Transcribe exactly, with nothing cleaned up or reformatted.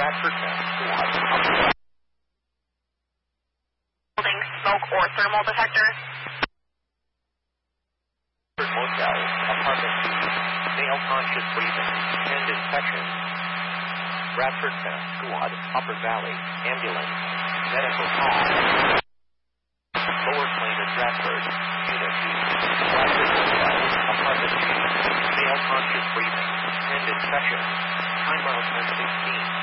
Bradford test. Squad. Upper Holding smoke or thermal detectors. Motel. Apartment two. Male conscious breathing. And infection. Bradford test. Squad. Upper Valley. Ambulance. Medical call. Lower Plain of Bradford. Unit two. Bradford Motel. Apartment two. Male conscious breathing. And infection. Time out ten sixteen.